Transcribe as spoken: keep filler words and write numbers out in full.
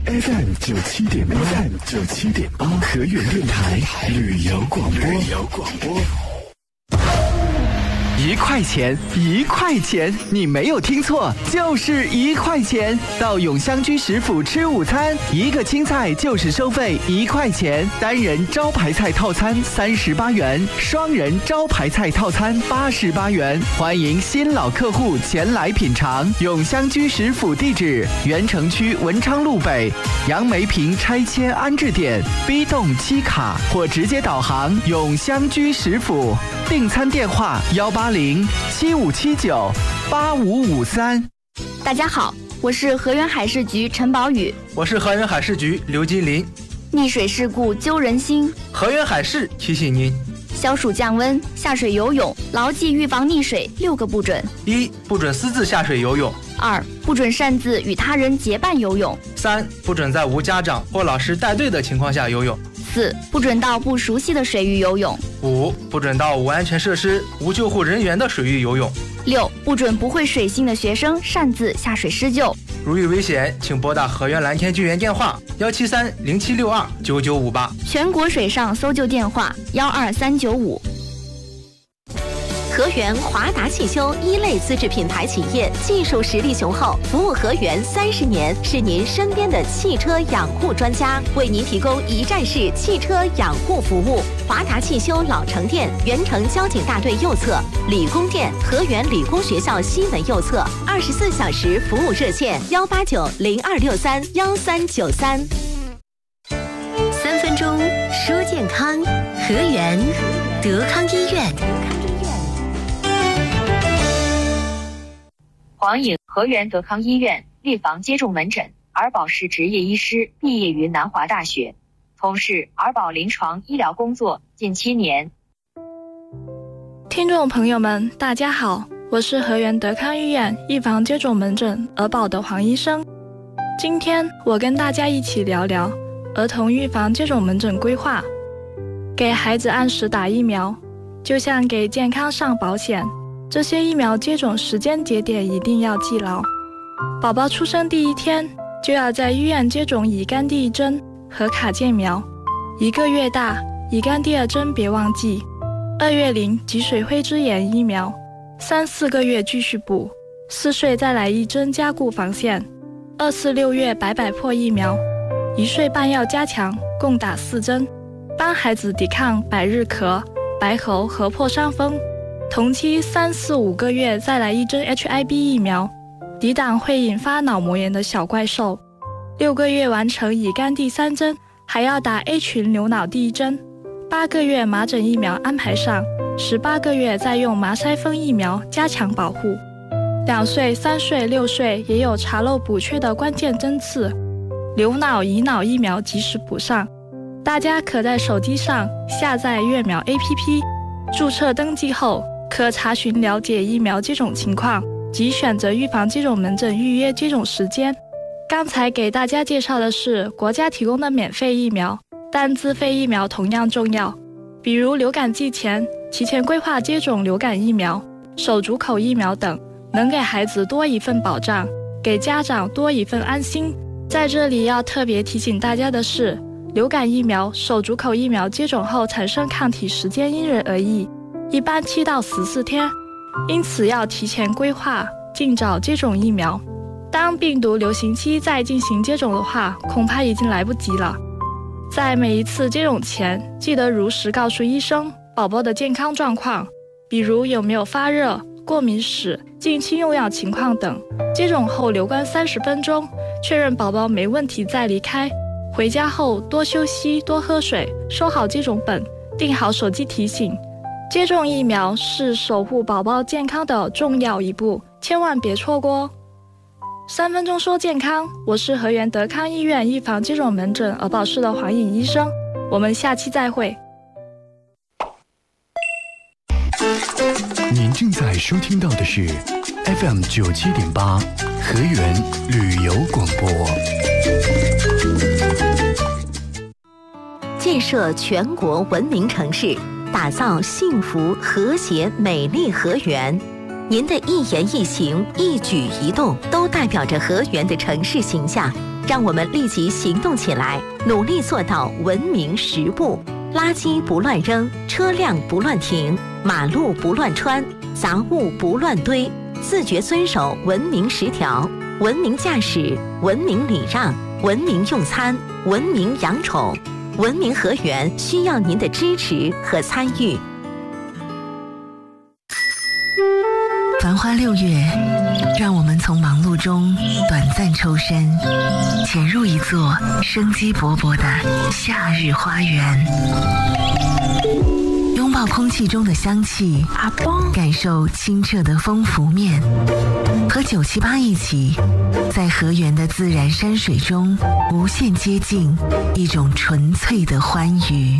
F M 九七点八 ，F M 九七点八，河源电台旅游广播。旅游广播。 一块钱，一块钱，你没有听错，就是一块钱。到永香居食府吃午餐，一个青菜就是收费一块钱，单人招牌菜套餐三十八元，双人招牌菜套餐八十八元。欢迎新老客户前来品尝。永香居食府地址：原城区文昌路北杨梅坪拆迁安置点 B 栋七卡，或直接导航永香居食府。订餐电话：幺八零七五七九八五五三。 大家好，我是河源海事局陈宝宇。 我是河源海事局刘金林。 溺水事故揪人心， 河源海事提醒您： 消暑降温，下水游泳，牢记预防溺水六个不准： 一、不准私自下水游泳； 二、不准擅自与他人结伴游泳； 三、不准在无家长或老师带队的情况下游泳； 四、不准到不熟悉的水域游泳； 五、不准到无安全设施、无救护人员的水域游泳； 六、不准不会水性的学生擅自下水施救。 如遇危险，请拨打河源蓝天救援电话幺七三零七六二九九五八， 全国水上搜救电话幺二三九五。 河源华达汽修一类资质品牌企业，技术实力雄厚，服务河源三十年，是您身边的汽车养护专家，为您提供一站式汽车养护服务。华达汽修老城店，原城交警大队右侧；理工店，河源理工学校西门右侧。二十四小时服务热线：幺八九零二六三幺三九三。三分钟说健康，河源德康医院。 黄颖，河源德康医院预防接种门诊儿保是执业医师，毕业于南华大学，从事儿保临床医疗工作近七年。 听众朋友们，大家好，我是河源德康医院预防接种门诊儿保的黄医生。今天我跟大家一起聊聊儿童预防接种门诊规划。给孩子按时打疫苗，就像给健康上保险。这些疫苗接种时间节点一定要记牢。宝宝出生第一天就要在医院接种乙肝第一针和卡介苗，一个月大乙肝第二针别忘记，二月龄脊髓灰质炎疫苗，三四个月继续补，四岁再来一针加固防线，二四六月白百破疫苗，一岁半要加强，共打四针，帮孩子抵抗百日咳、白喉和破伤风。同期三四五个月再来一针 H I V 疫苗，抵挡会引发脑膜炎的小怪兽。六个月完成乙肝第三针，还要打 A 群流脑第一针。八个月麻疹疫苗安排上，十八个月再用麻腮风疫苗加强保护。两岁、三岁、六岁也有查漏补缺的关键针刺，流脑、乙脑疫苗及时补上。大家可在手机上下载月苗 A P P， 注册登记后可查询了解疫苗接种情况及选择预防接种门诊预约接种时间。刚才给大家介绍的是国家提供的免费疫苗，但自费疫苗同样重要，比如流感季前提前规划接种流感疫苗、手足口疫苗等，能给孩子多一份保障，给家长多一份安心。在这里要特别提醒大家的是，流感疫苗、手足口疫苗接种后产生抗体时间因人而异，一般七到十四天，因此要提前规划，尽早接种疫苗。当病毒流行期再进行接种的话，恐怕已经来不及了。在每一次接种前，记得如实告诉医生宝宝的健康状况，比如有没有发热、过敏史、近期用药情况等。接种后留观三十分钟，确认宝宝没问题再离开。回家后多休息、多喝水，收好接种本，定好手机提醒。接种疫苗是守护宝宝健康的重要一步，千万别错过哦。三分钟说健康，我是河源德康医院预防接种门诊儿保室的黄颖医生，我们下期再会。 您正在收听到的是 F M 九七点八河源旅游广播。 建设全国文明城市，打造幸福、和谐、美丽河源。您的一言一行、一举一动，都代表着河源的城市形象。 让我们立即行动起来，努力做到文明十不：垃圾不乱扔，车辆不乱停，马路不乱穿，杂物不乱堆，自觉遵守文明十条，文明驾驶，文明礼让，文明用餐，文明养宠。文明河源需要您的支持和参与。 繁花六月，让我们从忙碌中短暂抽身，潜入一座生机勃勃的夏日花园，拥抱空气中的香气，感受清澈的风拂面，和九七八一起，在河源的自然山水中无限接近一种纯粹的欢愉。